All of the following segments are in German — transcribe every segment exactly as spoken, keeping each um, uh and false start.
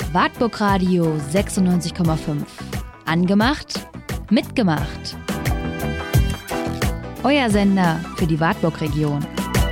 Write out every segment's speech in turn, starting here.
Wartburg Radio sechsundneunzig Komma fünf. Angemacht, mitgemacht. Euer Sender für die Wartburg-Region.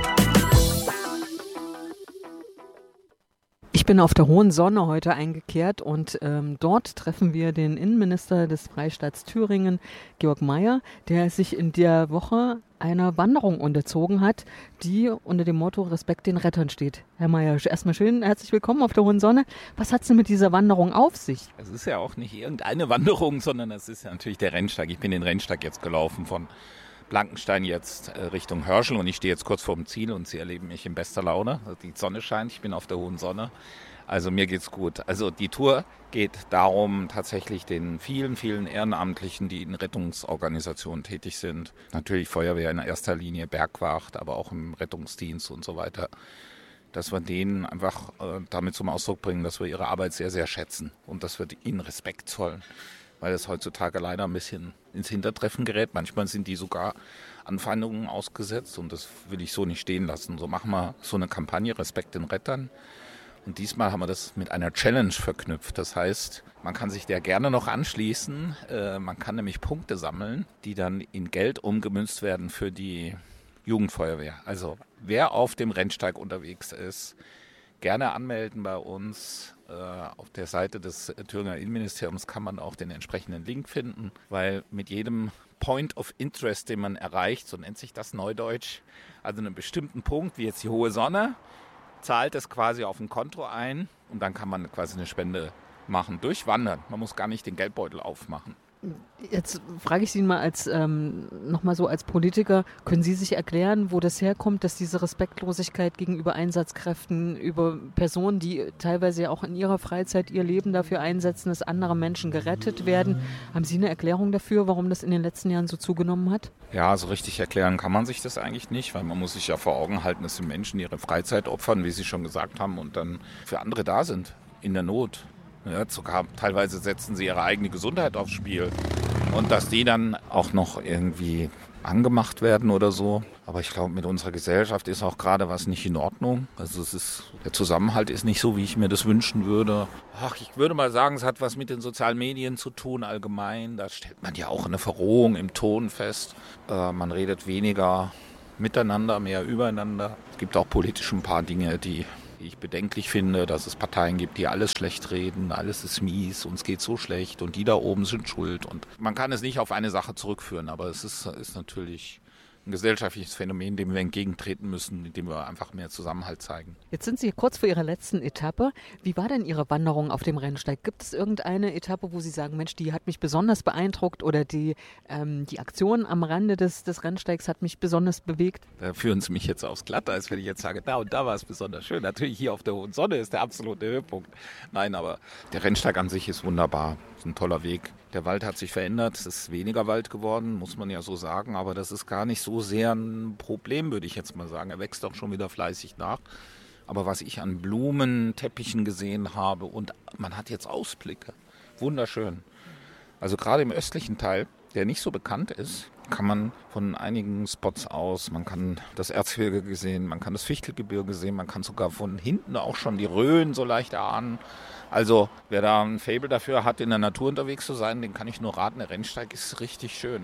Ich bin auf der Hohen Sonne heute eingekehrt und ähm, dort treffen wir den Innenminister des Freistaats Thüringen, Georg Mayer, der sich in der Woche einer Wanderung unterzogen hat, die unter dem Motto Respekt den Rettern steht. Herr Mayer, erstmal schön, herzlich willkommen auf der Hohen Sonne. Was hat es denn mit dieser Wanderung auf sich? Es ist ja auch nicht irgendeine Wanderung, sondern es ist ja natürlich der Rennsteig. Ich bin den Rennsteig jetzt gelaufen von Blankenstein jetzt äh, Richtung Hörschel und ich stehe jetzt kurz vor dem Ziel und Sie erleben mich in bester Laune. Die Sonne scheint, ich bin auf der Hohen Sonne. Also mir geht's gut. Also die Tour geht darum, tatsächlich den vielen, vielen Ehrenamtlichen, die in Rettungsorganisationen tätig sind, natürlich Feuerwehr in erster Linie, Bergwacht, aber auch im Rettungsdienst und so weiter, dass wir denen einfach äh, damit zum Ausdruck bringen, dass wir ihre Arbeit sehr, sehr schätzen und dass wir ihnen Respekt zollen, weil es heutzutage leider ein bisschen ins Hintertreffen gerät. Manchmal sind die sogar Anfeindungen ausgesetzt und das will ich so nicht stehen lassen. So machen wir so eine Kampagne, Respekt den Rettern. Und diesmal haben wir das mit einer Challenge verknüpft. Das heißt, man kann sich der gerne noch anschließen. Äh, man kann nämlich Punkte sammeln, die dann in Geld umgemünzt werden für die Jugendfeuerwehr. Also wer auf dem Rennsteig unterwegs ist, gerne anmelden bei uns. Äh, auf der Seite des Thüringer Innenministeriums kann man auch den entsprechenden Link finden, weil mit jedem Point of Interest, den man erreicht, so nennt sich das neudeutsch, also einen bestimmten Punkt, wie jetzt die Hohe Sonne, zahlt es quasi auf ein Konto ein und dann kann man quasi eine Spende machen, durchwandern. Man muss gar nicht den Geldbeutel aufmachen. Jetzt frage ich Sie mal als ähm, nochmal so als Politiker, können Sie sich erklären, wo das herkommt, dass diese Respektlosigkeit gegenüber Einsatzkräften, über Personen, die teilweise ja auch in ihrer Freizeit ihr Leben dafür einsetzen, dass andere Menschen gerettet werden. Haben Sie eine Erklärung dafür, warum das in den letzten Jahren so zugenommen hat? Ja, so richtig erklären kann man sich das eigentlich nicht, weil man muss sich ja vor Augen halten, dass die Menschen ihre Freizeit opfern, wie Sie schon gesagt haben, und dann für andere da sind, in der Not. Ja, sogar teilweise setzen sie ihre eigene Gesundheit aufs Spiel. Und dass die dann auch noch irgendwie angemacht werden oder so. Aber ich glaube, mit unserer Gesellschaft ist auch gerade was nicht in Ordnung. Also es ist, der Zusammenhalt ist nicht so, wie ich mir das wünschen würde. Ach, ich würde mal sagen, es hat was mit den sozialen Medien zu tun allgemein. Da stellt man ja auch eine Verrohung im Ton fest. Äh, man redet weniger miteinander, mehr übereinander. Es gibt auch politisch ein paar Dinge, die die ich bedenklich finde, dass es Parteien gibt, die alles schlecht reden, alles ist mies, uns geht so schlecht und die da oben sind schuld. Und man kann es nicht auf eine Sache zurückführen, aber es ist, ist natürlich ein gesellschaftliches Phänomen, dem wir entgegentreten müssen, indem wir einfach mehr Zusammenhalt zeigen. Jetzt sind Sie kurz vor Ihrer letzten Etappe. Wie war denn Ihre Wanderung auf dem Rennsteig? Gibt es irgendeine Etappe, wo Sie sagen, Mensch, die hat mich besonders beeindruckt oder die, ähm, die Aktion am Rande des, des Rennsteigs hat mich besonders bewegt? Da führen Sie mich jetzt aufs Glatteis, wenn ich jetzt sage, da und da war es besonders schön. Natürlich hier auf der Hohen Sonne ist der absolute Höhepunkt. Nein, aber der Rennsteig an sich ist wunderbar. Das ist ein toller Weg. Der Wald hat sich verändert, es ist weniger Wald geworden, muss man ja so sagen, aber das ist gar nicht so sehr ein Problem, würde ich jetzt mal sagen. Er wächst auch schon wieder fleißig nach. Aber was ich an Blumen, Teppichen gesehen habe und man hat jetzt Ausblicke, wunderschön. Also gerade im östlichen Teil, der nicht so bekannt ist, kann man von einigen Spots aus, man kann das Erzgebirge sehen, man kann das Fichtelgebirge sehen, man kann sogar von hinten auch schon die Rhön so leicht erahnen. Also wer da ein Faible dafür hat, in der Natur unterwegs zu sein, den kann ich nur raten, der Rennsteig ist richtig schön.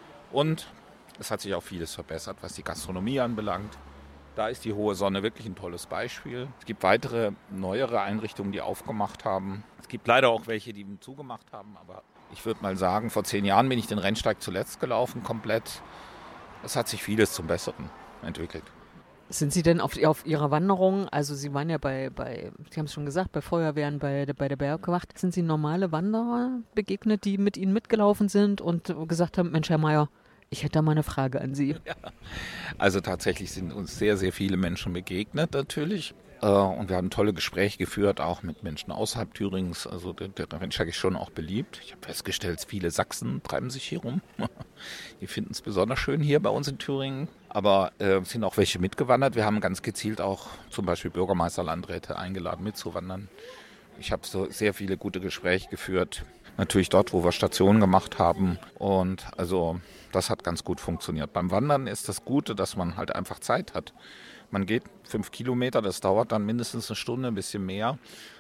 Und es hat sich auch vieles verbessert, was die Gastronomie anbelangt. Da ist die Hohe Sonne wirklich ein tolles Beispiel. Es gibt weitere, neuere Einrichtungen, die aufgemacht haben. Es gibt leider auch welche, die zugemacht haben, aber ich würde mal sagen, vor zehn Jahren bin ich den Rennsteig zuletzt gelaufen, komplett. Es hat sich vieles zum Besseren entwickelt. Sind Sie denn auf, auf Ihrer Wanderung, also Sie waren ja bei, bei Sie haben es schon gesagt, bei Feuerwehren, bei, bei der Bergwacht, sind Sie normale Wanderer begegnet, die mit Ihnen mitgelaufen sind und gesagt haben, Mensch, Herr Mayer, ich hätte da mal eine Frage an Sie. Ja. Also tatsächlich sind uns sehr, sehr viele Menschen begegnet natürlich. Und wir haben tolle Gespräche geführt, auch mit Menschen außerhalb Thürings. Also der, der Rennsteig ist schon auch beliebt. Ich habe festgestellt, viele Sachsen treiben sich hier rum. Die finden es besonders schön hier bei uns in Thüringen. Aber äh, sind auch welche mitgewandert. Wir haben ganz gezielt auch zum Beispiel Bürgermeister, Landräte eingeladen mitzuwandern. Ich habe so sehr viele gute Gespräche geführt. Natürlich dort, wo wir Stationen gemacht haben. Und also das hat ganz gut funktioniert. Beim Wandern ist das Gute, dass man halt einfach Zeit hat. Man geht fünf Kilometer, das dauert dann mindestens eine Stunde, ein bisschen mehr.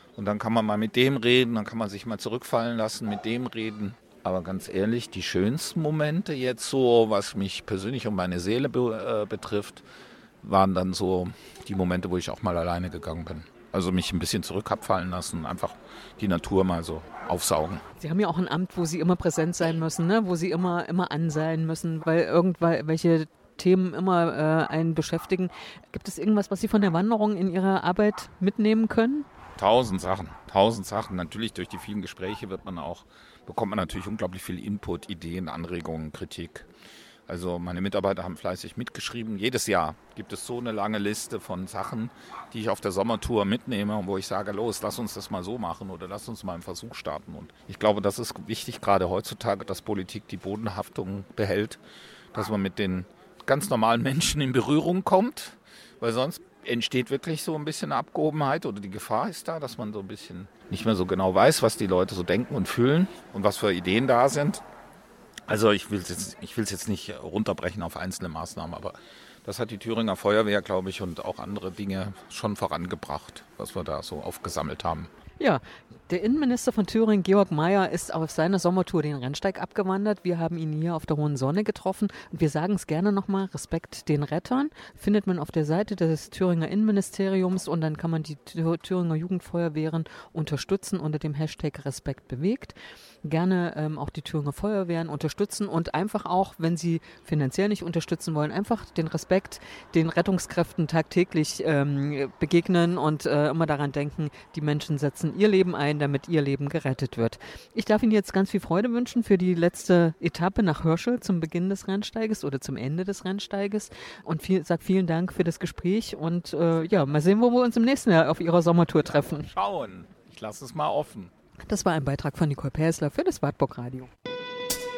Und dann kann man mal mit dem reden, dann kann man sich mal zurückfallen lassen, mit dem reden. Aber ganz ehrlich, die schönsten Momente jetzt so, was mich persönlich und meine Seele be- äh, betrifft, waren dann so die Momente, wo ich auch mal alleine gegangen bin. Also mich ein bisschen zurück hab fallen lassen, einfach die Natur mal so aufsaugen. Sie haben ja auch ein Amt, wo Sie immer präsent sein müssen, ne? Wo Sie immer, immer an sein müssen, weil irgendwelche Themen immer äh, einen beschäftigen. Gibt es irgendwas, was Sie von der Wanderung in Ihrer Arbeit mitnehmen können? Tausend Sachen, tausend Sachen. Natürlich durch die vielen Gespräche wird man auch, bekommt man natürlich unglaublich viel Input, Ideen, Anregungen, Kritik. Also meine Mitarbeiter haben fleißig mitgeschrieben. Jedes Jahr gibt es so eine lange Liste von Sachen, die ich auf der Sommertour mitnehme und wo ich sage, los, lass uns das mal so machen oder lass uns mal einen Versuch starten. Und ich glaube, das ist wichtig, gerade heutzutage, dass Politik die Bodenhaftung behält, dass man mit den ganz normalen Menschen in Berührung kommt, weil sonst entsteht wirklich so ein bisschen eine Abgehobenheit oder die Gefahr ist da, dass man so ein bisschen nicht mehr so genau weiß, was die Leute so denken und fühlen und was für Ideen da sind. Also ich will es jetzt, ich will es jetzt nicht runterbrechen auf einzelne Maßnahmen, aber das hat die Thüringer Feuerwehr, glaube ich, und auch andere Dinge schon vorangebracht, was wir da so aufgesammelt haben. Ja, der Innenminister von Thüringen, Georg Mayer, ist auf seiner Sommertour den Rennsteig abgewandert. Wir haben ihn hier auf der Hohen Sonne getroffen und wir sagen es gerne nochmal, Respekt den Rettern, findet man auf der Seite des Thüringer Innenministeriums und dann kann man die Thüringer Jugendfeuerwehren unterstützen unter dem Hashtag Respekt bewegt. Gerne ähm, auch die Thüringer Feuerwehren unterstützen und einfach auch, wenn sie finanziell nicht unterstützen wollen, einfach den Respekt den Rettungskräften tagtäglich ähm, begegnen und äh, immer daran denken, die Menschen setzen ihr Leben ein, damit ihr Leben gerettet wird. Ich darf Ihnen jetzt ganz viel Freude wünschen für die letzte Etappe nach Hörschel zum Beginn des Rennsteiges oder zum Ende des Rennsteiges und viel, sag vielen Dank für das Gespräch und äh, ja, mal sehen, wo wir uns im nächsten Jahr auf Ihrer Sommertour treffen. Schauen, ich lasse es mal offen. Das war ein Beitrag von Nicole Päsler für das Wartburg Radio.